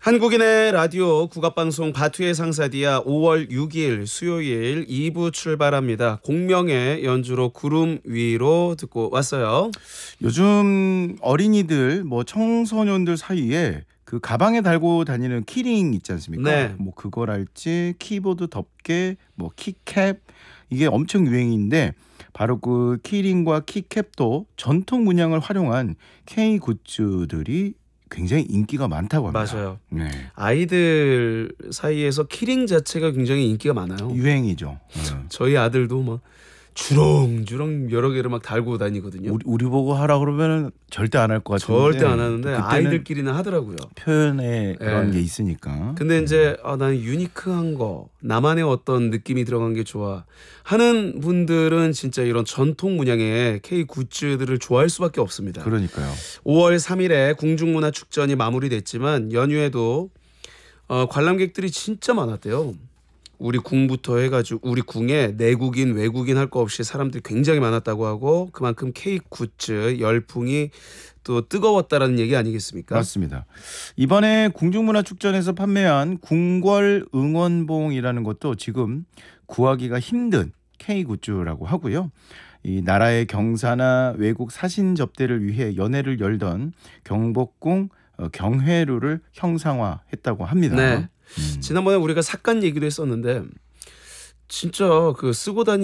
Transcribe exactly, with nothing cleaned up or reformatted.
한국인의 라디오 국악방송 바투의 상사디아 오월 육일 수요일 이 부 출발합니다. 공명의 연주로 구름 위로 듣고 왔어요. 요즘 어린이들 뭐 청소년들 사이에 그 가방에 달고 다니는 키링 있지 않습니까? 네. 뭐 그거랄지 키보드 덮개, 뭐 키캡 이게 엄청 유행인데 바로 그 키링과 키캡도 전통 문양을 활용한 K 굿즈들이 굉장히 인기가 많다고 합니다. 맞아요. 네. 아이들 사이에서 키링 자체가 굉장히 인기가 많아요. 유행이죠. 네. 저희 아들도 막 주렁주렁 여러 개를 막 달고 다니거든요. 우리, 우리 보고 하라 그러면 절대 안 할 것 같은데. 절대 안 하는데 그때는 아이들끼리는 하더라고요. 표현에 그런 네. 게 있으니까. 근데 이제 아, 나는 유니크한 거, 나만의 어떤 느낌이 들어간 게 좋아 하는 분들은 진짜 이런 전통 문양의 K 굿즈들을 좋아할 수밖에 없습니다. 그러니까요. 오월 삼일에 궁중문화축전이 마무리됐지만 연휴에도 어, 관람객들이 진짜 많았대요. 우리 궁부터 해가지고 우리 궁에 내국인 외국인 할 거 없이 사람들이 굉장히 많았다고 하고 그만큼 K 굿즈 열풍이 또 뜨거웠다라는 얘기 아니겠습니까? 맞습니다. 이번에 궁중문화축전에서 판매한 궁궐 응원봉이라는 것도 지금 구하기가 힘든 K 굿즈라고 하고요. 이 나라의 경사나 외국 사신 접대를 위해 연회를 열던 경복궁 어, 경회루를 형상화했다고 합니다. 네. 음. 지난번에 우리가 삭간 얘기도 했었는데 진짜 그 쓰고 다니